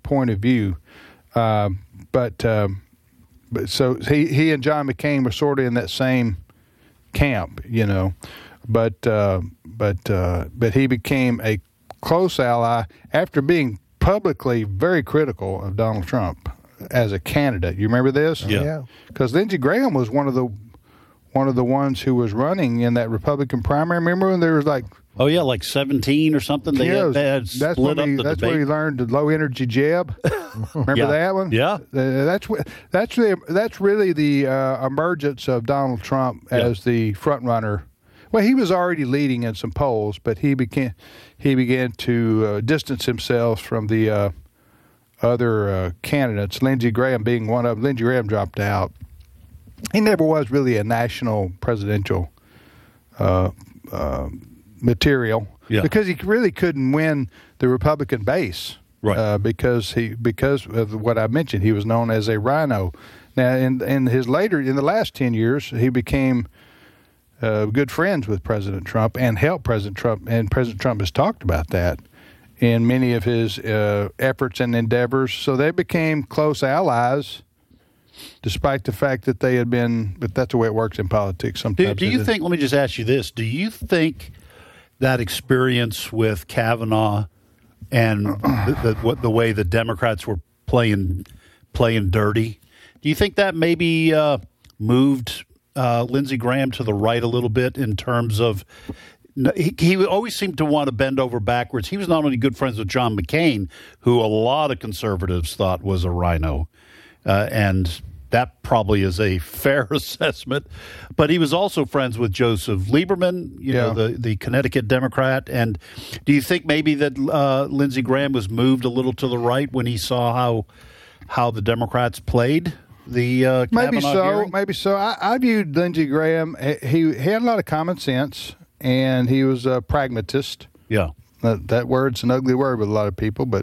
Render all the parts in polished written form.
point of view. But so he and John McCain were sort of in that same camp, you know. But he became a close ally after being publicly very critical of Donald Trump as a candidate. You remember this? Yeah. Because Lindsey Graham was one of the ones who was running in that Republican primary. Remember when there was like 17 or something. They had split up the debate. That's where he learned the low energy jab. Remember that one? Yeah. That's really the emergence of Donald Trump as the front runner. Well, he was already leading in some polls, but he began to distance himself from the other candidates. Lindsey Graham being one of them. Lindsey Graham dropped out. He never was really a national presidential material because he really couldn't win the Republican base, right? Because of what I mentioned, he was known as a rhino. Now, in the last 10 years, he became good friends with President Trump and helped President Trump, and President Trump has talked about that in many of his efforts and endeavors. So they became close allies, despite the fact that they had been. But that's the way it works in politics sometimes. Do you think? Let me just ask you this: do you think that experience with Kavanaugh and the way the Democrats were playing dirty, do you think that maybe moved Lindsey Graham to the right a little bit in terms of he always seemed to want to bend over backwards. He was not only good friends with John McCain, who a lot of conservatives thought was a rhino, and that probably is a fair assessment, but he was also friends with Joseph Lieberman, you know, the Connecticut Democrat. And do you think maybe that Lindsey Graham was moved a little to the right when he saw how the Democrats played? Maybe so. I viewed Lindsey Graham. He had a lot of common sense, and he was a pragmatist. Yeah, that word's an ugly word with a lot of people, but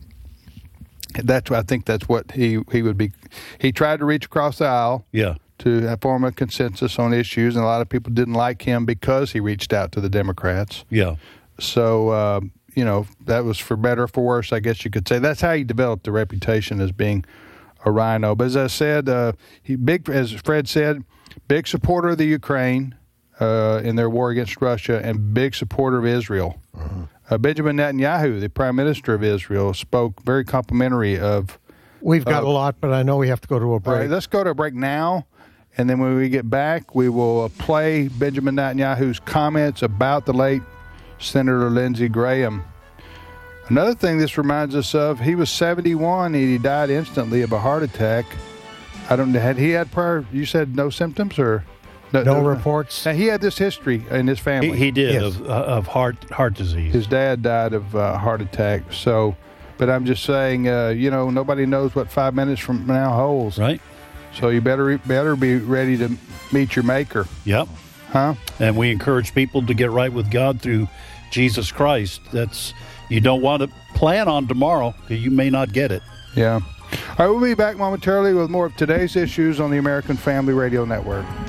I think that's what he would be. He tried to reach across the aisle. Yeah. To form a consensus on issues, and a lot of people didn't like him because he reached out to the Democrats. Yeah. So that was for better or for worse, I guess you could say. That's how he developed the reputation as being a rhino. But as I said, as Fred said, big supporter of the Ukraine in their war against Russia, and big supporter of Israel. Benjamin Netanyahu, the Prime Minister of Israel, spoke very complimentary of. We've got a lot, but I know we have to go to a break. All right, let's go to a break now, and then when we get back, we will play Benjamin Netanyahu's comments about the late Senator Lindsey Graham. Another thing this reminds us of, he was 71 and he died instantly of a heart attack. I don't know, had he had prior, you said no symptoms or? No reports. Now, he had this history in his family. He did, yes. of heart disease. His dad died of heart attack. So, but I'm just saying, nobody knows what 5 minutes from now holds. Right. So you better be ready to meet your maker. Yep. Huh? And we encourage people to get right with God through Jesus Christ. You don't want to plan on tomorrow because you may not get it. Yeah. All right, we'll be back momentarily with more of today's issues on the American Family Radio Network.